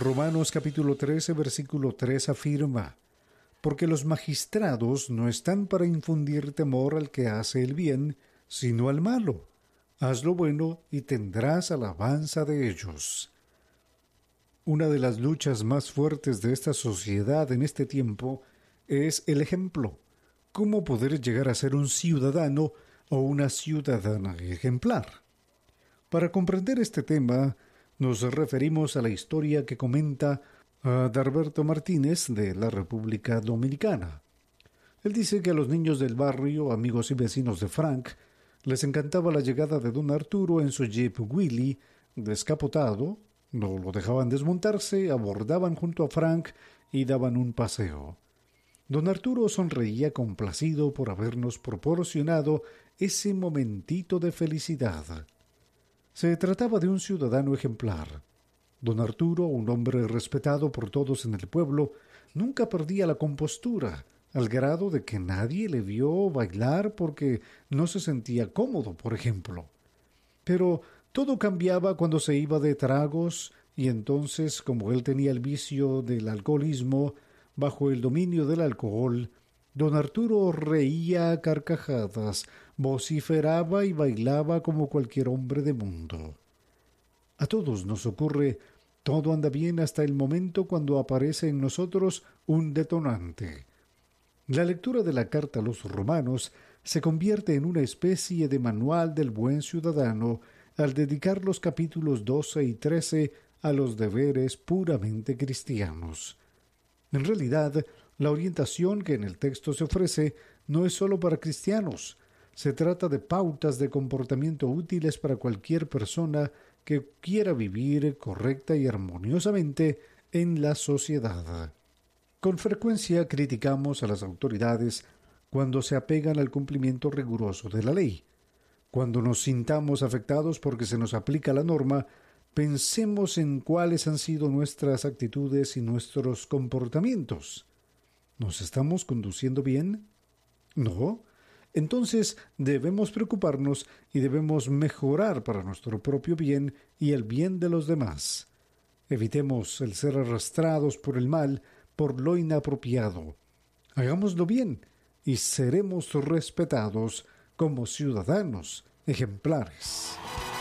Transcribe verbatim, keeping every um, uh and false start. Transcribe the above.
Romanos capítulo trece, versículo tres afirma: porque los magistrados no están para infundir temor al que hace el bien, sino al malo. Haz lo bueno y tendrás alabanza de ellos. Una de las luchas más fuertes de esta sociedad en este tiempo es el ejemplo. ¿Cómo poder llegar a ser un ciudadano o una ciudadana ejemplar? Para comprender este tema, nos referimos a la historia que comenta Adalberto Martínez de la República Dominicana. Él dice que a los niños del barrio, amigos y vecinos de Frank, les encantaba la llegada de don Arturo en su Jeep Willy descapotado, no lo dejaban desmontarse, abordaban junto a Frank y daban un paseo. Don Arturo sonreía complacido por habernos proporcionado ese momentito de felicidad. Se trataba de un ciudadano ejemplar. Don Arturo, un hombre respetado por todos en el pueblo, nunca perdía la compostura, al grado de que nadie le vio bailar porque no se sentía cómodo, por ejemplo. Pero todo cambiaba cuando se iba de tragos, y entonces, como él tenía el vicio del alcoholismo, bajo el dominio del alcohol, don Arturo reía a carcajadas, vociferaba y bailaba como cualquier hombre de mundo. A todos nos ocurre: todo anda bien hasta el momento cuando aparece en nosotros un detonante. La lectura de la carta a los romanos se convierte en una especie de manual del buen ciudadano al dedicar los capítulos doce y trece a los deberes puramente cristianos. En realidad, la orientación que en el texto se ofrece no es solo para cristianos. Se trata de pautas de comportamiento útiles para cualquier persona que quiera vivir correcta y armoniosamente en la sociedad. Con frecuencia criticamos a las autoridades cuando se apegan al cumplimiento riguroso de la ley. Cuando nos sintamos afectados porque se nos aplica la norma, pensemos en cuáles han sido nuestras actitudes y nuestros comportamientos. ¿Nos estamos conduciendo bien? ¿No? Entonces debemos preocuparnos y debemos mejorar para nuestro propio bien y el bien de los demás. Evitemos el ser arrastrados por el mal, por lo inapropiado. Hagámoslo bien y seremos respetados como ciudadanos ejemplares.